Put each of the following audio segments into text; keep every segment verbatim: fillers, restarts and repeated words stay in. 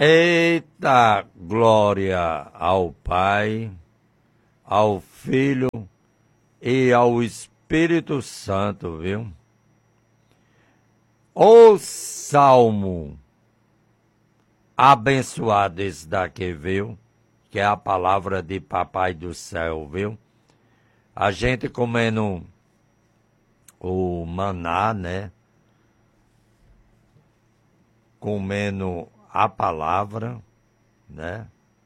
Eita glória ao Pai, ao Filho e ao Espírito Santo, viu? O salmo abençoado esse daqui, viu? Que é a palavra de Papai do Céu, viu? A gente comendo o maná, né? Comendo a palavra, né?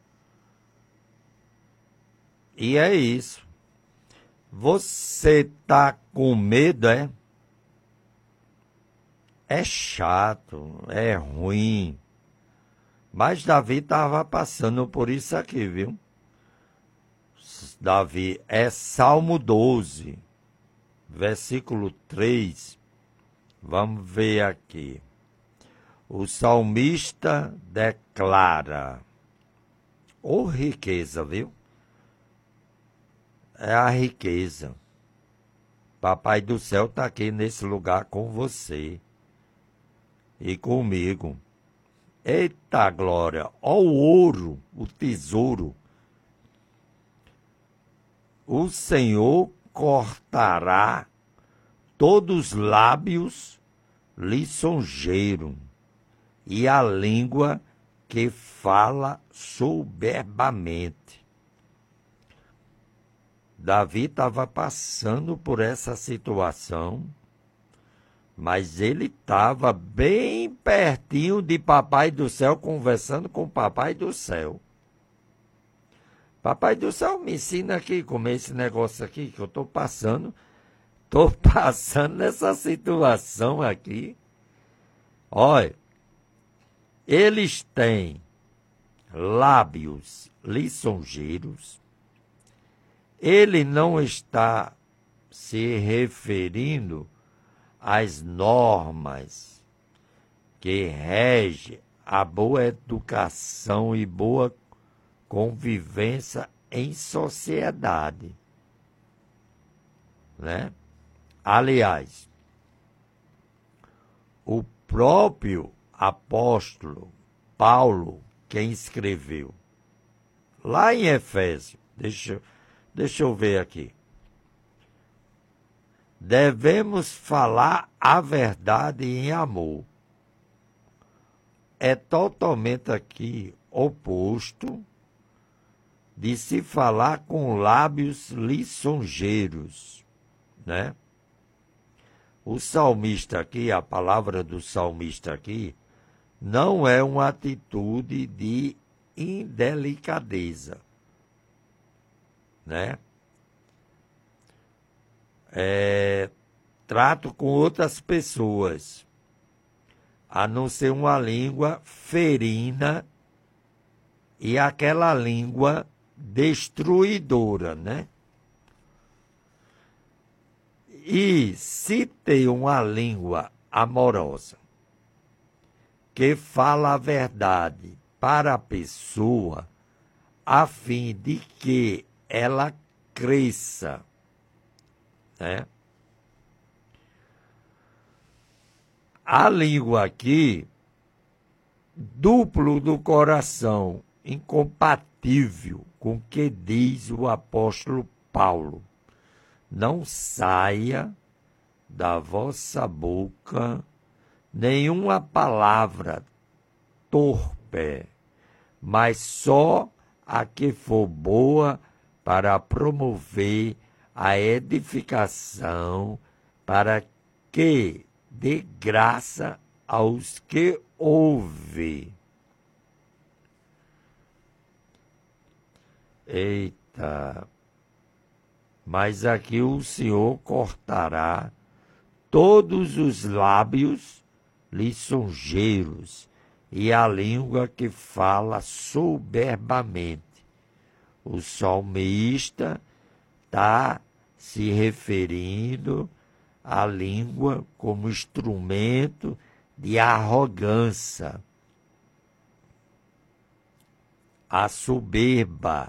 E é isso. Você tá com medo, é? É chato, é ruim. Mas Davi estava passando por isso aqui, viu? Davi, é Salmo doze, versículo três. Vamos ver aqui. O salmista declara, ô riqueza, viu? É a riqueza. Papai do céu está aqui nesse lugar com você e comigo. Eita glória, ó o ouro, o tesouro. O Senhor cortará todos os lábios lisonjeiros e a língua que fala soberbamente. Davi estava passando por essa situação, mas ele estava bem pertinho de Papai do Céu, conversando com o Papai do Céu. Papai do Céu, me ensina aqui como é esse negócio aqui que eu estou passando. Estou passando nessa situação aqui. Olha, eles têm lábios lisonjeiros. Ele não está se referindo às normas que regem a boa educação e boa convivência em sociedade, né? Aliás, o próprio apóstolo Paulo, quem escreveu, lá em Efésios, deixa, deixa eu ver aqui, devemos falar a verdade em amor. É totalmente aqui oposto de se falar com lábios lisonjeiros, né? O salmista aqui, a palavra do salmista aqui, não é uma atitude de indelicadeza, né? É, trato com outras pessoas, a não ser uma língua ferina e aquela língua destruidora, né? E se tem uma língua amorosa que fala a verdade para a pessoa, a fim de que ela cresça, né? A língua aqui, duplo do coração, incompatível com o que diz o apóstolo Paulo. Não saia da vossa boca nenhuma palavra torpe, mas só a que for boa para promover a edificação, para que dê graça aos que ouvem. Eita! Mas aqui o Senhor cortará todos os lábios lisonjeiros e a língua que fala soberbamente. O salmista está se referindo à língua como instrumento de arrogância, a soberba.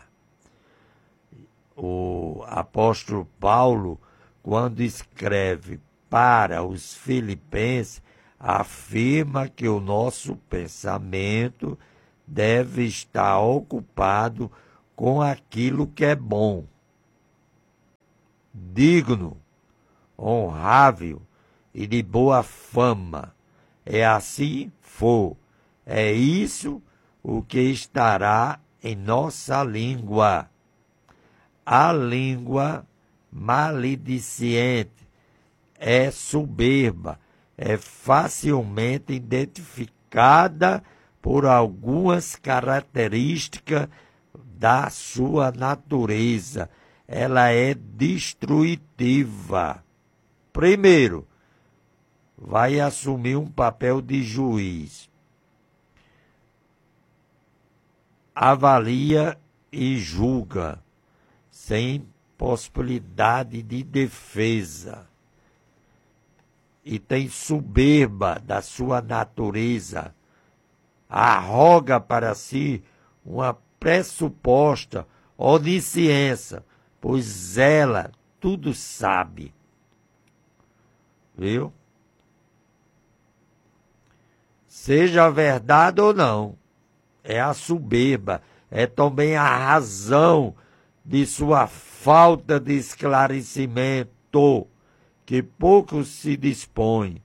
O apóstolo Paulo, quando escreve para os filipenses, afirma que o nosso pensamento deve estar ocupado com aquilo que é bom, digno, honrável e de boa fama. É assim for. É isso o que estará em nossa língua. A língua malediciente é soberba, é facilmente identificada por algumas características da sua natureza. Ela é destrutiva. Primeiro, vai assumir um papel de juiz. Avalia e julga, sem possibilidade de defesa. E tem soberba da sua natureza. Arroga para si uma pressuposta onisciência, pois ela tudo sabe. Viu? Seja verdade ou não, é a soberba, é também a razão de sua falta de esclarecimento, que pouco se dispõe.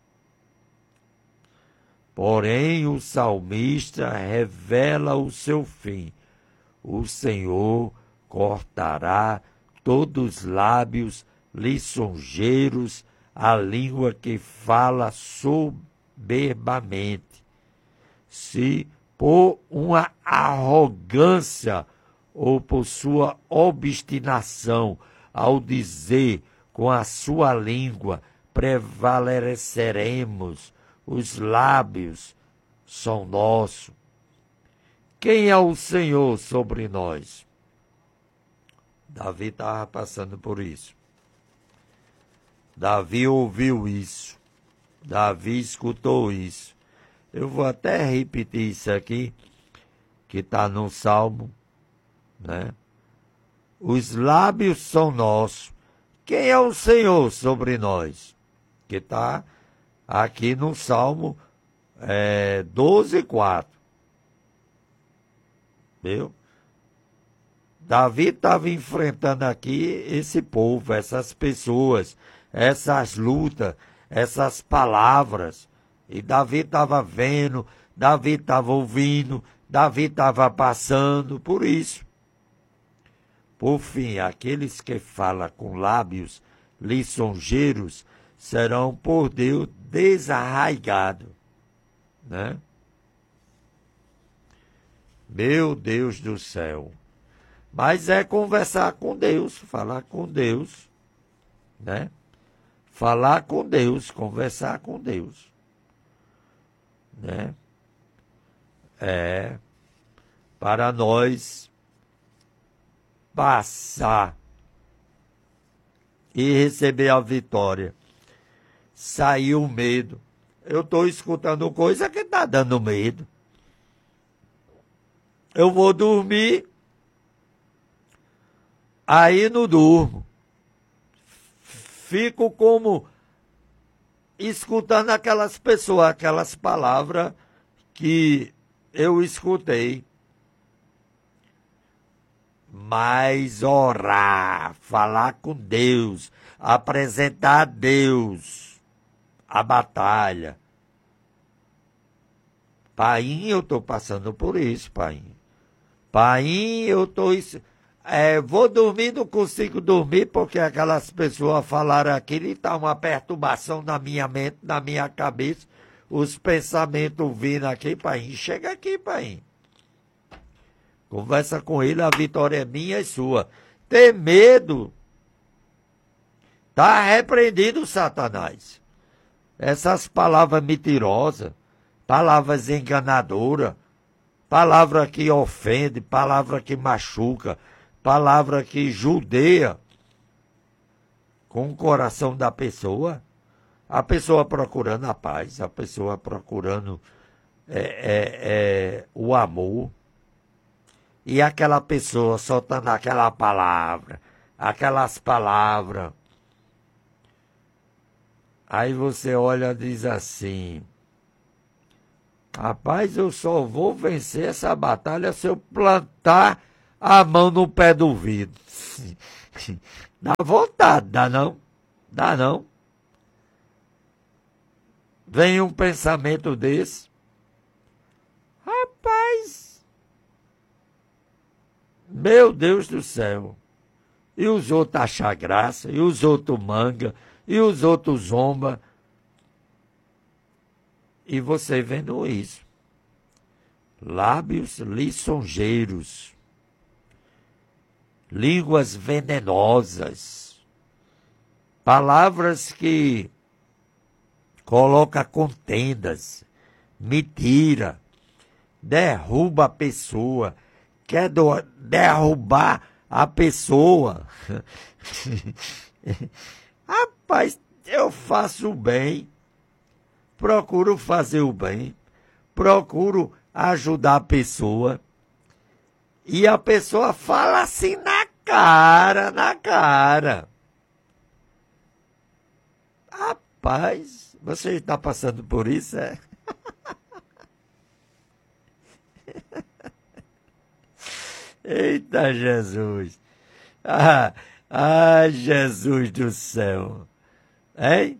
Porém, o salmista revela o seu fim. O Senhor cortará todos os lábios lisonjeiros, a língua que fala soberbamente. Se por uma arrogância ou por sua obstinação, ao dizer com a sua língua prevaleceremos, os lábios são nossos. Quem é o Senhor sobre nós? Davi estava passando por isso. Davi ouviu isso. Davi escutou isso. Eu vou até repetir isso aqui, que está no Salmo, né? Os lábios são nossos. Quem é o Senhor sobre nós? Que está aqui no Salmo é, doze, quatro. Viu? Davi estava enfrentando aqui esse povo, essas pessoas, essas lutas, essas palavras. E Davi estava vendo, Davi estava ouvindo, Davi estava passando por isso. Por fim, aqueles que falam com lábios lisonjeiros serão por Deus desarraigados, né? Meu Deus do céu. Mas é conversar com Deus, falar com Deus, né? Falar com Deus, conversar com Deus, né? É para nós passar e receber a vitória. Saiu o medo. Eu estou escutando coisa que está dando medo. Eu vou dormir, aí não durmo. Fico como escutando aquelas pessoas, aquelas palavras que eu escutei. Mas orar, falar com Deus, apresentar a Deus a batalha. Painho, eu estou passando por isso, painho. Painho, eu estou... É, vou dormir, não consigo dormir, porque aquelas pessoas falaram aquilo e está uma perturbação na minha mente, na minha cabeça, os pensamentos vindo aqui, painho. Chega aqui, painho. Conversa com ele, a vitória é minha e sua. Ter medo. Está repreendido, Satanás. Essas palavras mentirosas, palavras enganadoras, palavra que ofende, palavra que machuca, palavra que judeia com o coração da pessoa. A pessoa procurando a paz, a pessoa procurando é, é, é, o amor. E aquela pessoa soltando aquela palavra, aquelas palavras. Aí você olha e diz assim: Rapaz, eu só vou vencer essa batalha se eu plantar a mão no pé do vidro. Dá vontade, dá não? Dá não? Vem um pensamento desse. Rapaz, meu Deus do céu. E os outros acham graça, e os outros manga, e os outros zomba. E você vendo isso. Lábios lisonjeiros. Línguas venenosas. Palavras que colocam contendas. Mentira. Derruba a pessoa. Quer do, derrubar a pessoa. Rapaz, eu faço o bem. Procuro fazer o bem, procuro ajudar a pessoa, e a pessoa fala assim na cara, na cara. Rapaz, você está passando por isso, é? Eita Jesus! Ah, ah, Jesus do céu! Hein?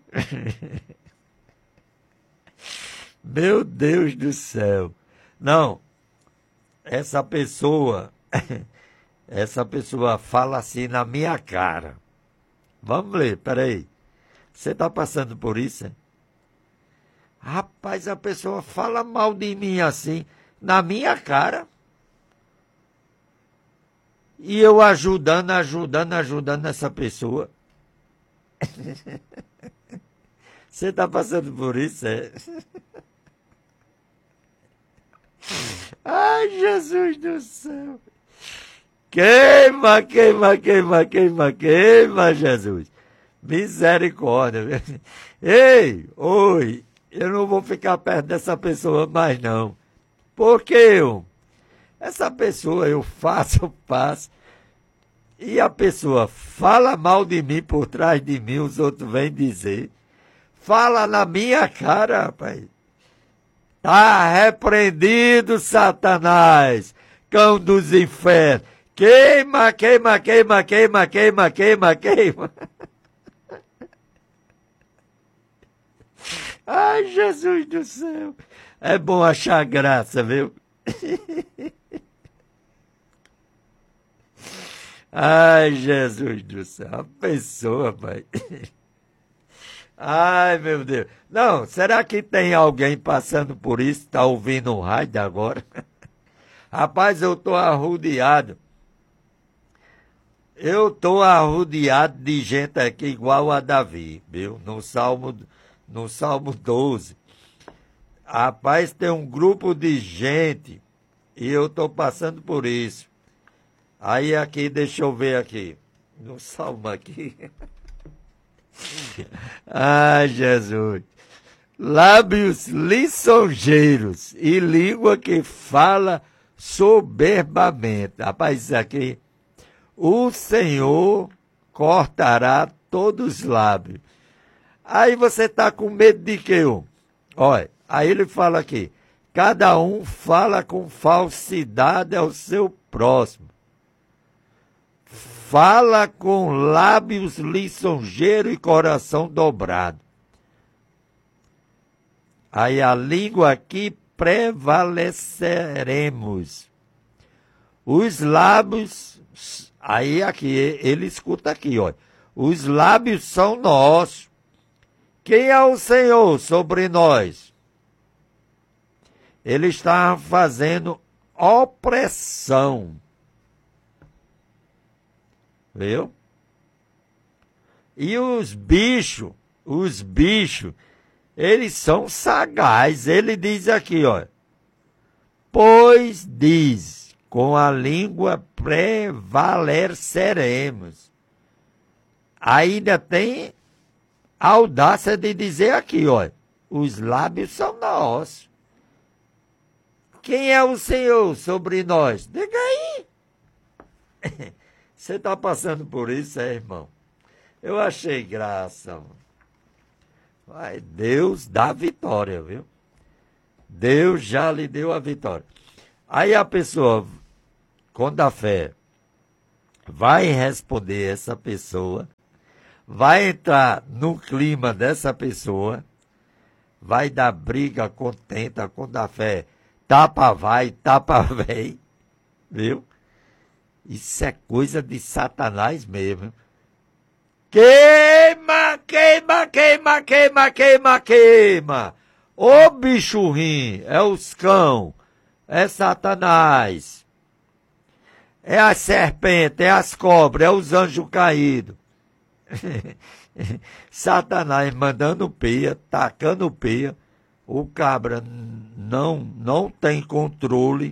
Meu Deus do céu. Não, essa pessoa, essa pessoa fala assim na minha cara. Vamos ler, peraí. Você está passando por isso, é? Rapaz, a pessoa fala mal de mim assim, na minha cara. E eu ajudando, ajudando, ajudando essa pessoa. Você está passando por isso, é? Ai, Jesus do céu. Queima, queima, queima, queima, queima, Jesus. Misericórdia. Ei, oi, eu não vou ficar perto dessa pessoa mais não. Por que eu? Essa pessoa eu faço, eu faço. E a pessoa fala mal de mim por trás de mim, os outros vêm dizer. Fala na minha cara, rapaz. Tá repreendido, Satanás, cão dos infernos. Queima, queima, queima, queima, queima, queima, queima. Ai, Jesus do céu. É bom achar graça, viu? Ai, Jesus do céu. A pessoa, pai. Ai, meu Deus. Não, será que tem alguém passando por isso, está ouvindo um rádio agora? Rapaz, eu estou arrodeado. Eu estou arrodeado de gente aqui igual a Davi, viu? No Salmo, no Salmo doze. Rapaz, tem um grupo de gente e eu estou passando por isso. Aí aqui, deixa eu ver aqui. No Salmo aqui... Ai, Jesus. Lábios lisonjeiros e língua que fala soberbamente. Rapaz, isso aqui. O Senhor cortará todos os lábios. Aí você está com medo de quê? Olha, aí ele fala aqui. Cada um fala com falsidade ao seu próximo. Fala com lábios lisonjeiros e coração dobrado. Aí a língua aqui prevaleceremos. Os lábios, aí aqui, ele escuta aqui, ó. Os lábios são nossos. Quem é o Senhor sobre nós? Ele está fazendo opressão. Viu? E os bichos, os bichos, eles são sagazes. Ele diz aqui, ó. Pois diz, com a língua prevaleceremos. Ainda tem a audácia de dizer aqui, ó. Os lábios são nossos. Quem é o Senhor sobre nós? Diga aí. Você está passando por isso, é, irmão? Eu achei graça. Mano. Vai, Deus dá vitória, viu? Deus já lhe deu a vitória. Aí a pessoa, com a fé, vai responder essa pessoa, vai entrar no clima dessa pessoa, vai dar briga, contenta, com a fé, tapa vai, tapa vem, viu? Isso é coisa de Satanás mesmo. Queima, queima, queima, queima, queima, queima. Ô bicho ruim, é os cão, é Satanás, é a serpente, é as cobras, é os anjos caídos. Satanás mandando peia, tacando peia, o cabra não, não tem controle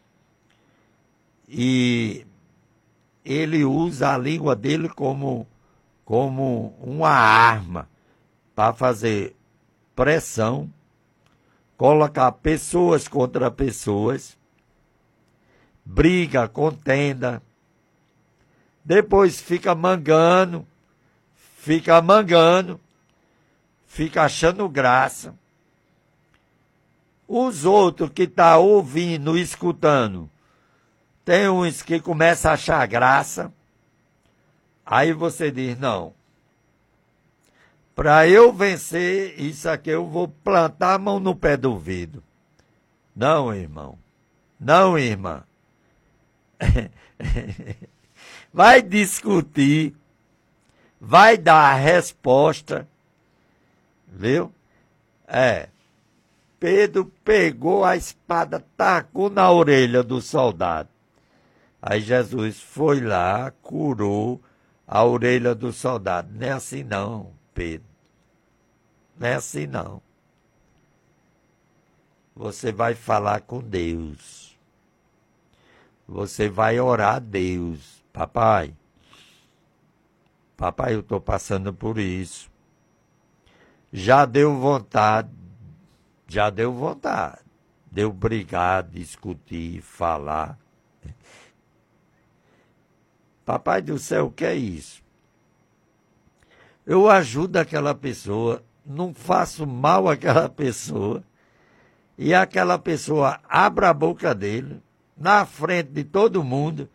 e ele usa a língua dele como, como uma arma para fazer pressão, colocar pessoas contra pessoas, briga, contenda, depois fica mangando, fica mangando, fica achando graça. Os outros que estão tá ouvindo, escutando, tem uns que começam a achar graça, aí você diz, não, para eu vencer isso aqui, eu vou plantar a mão no pé do vidro. Não, irmão. Não, irmã. Vai discutir. Vai dar a resposta. Viu? É. Pedro pegou a espada, tacou na orelha do soldado. Aí Jesus foi lá, curou a orelha do soldado. Não é assim não, Pedro. Não é assim não. Você vai falar com Deus. Você vai orar a Deus. Papai, papai, eu estou passando por isso. Já deu vontade, já deu vontade. Deu brigar, discutir, falar. Papai do céu, o que é isso? Eu ajudo aquela pessoa, não faço mal àquela pessoa, e aquela pessoa abre a boca dele, na frente de todo mundo,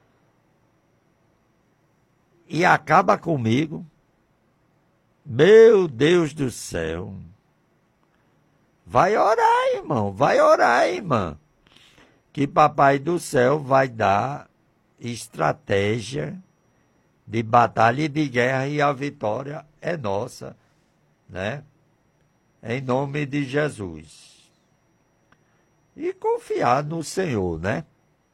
e acaba comigo. Meu Deus do céu. Vai orar, irmão, vai orar, irmã, que Papai do céu vai dar estratégia de batalha e de guerra, e a vitória é nossa, né? Em nome de Jesus. E confiar no Senhor, né?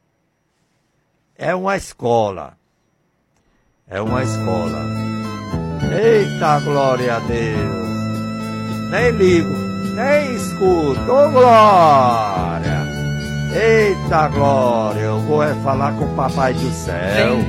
É uma escola. É uma escola. Eita, glória a Deus. Nem ligo, nem escuto. Ô, glória. Eita, glória. Eu vou é falar com o Papai do céu.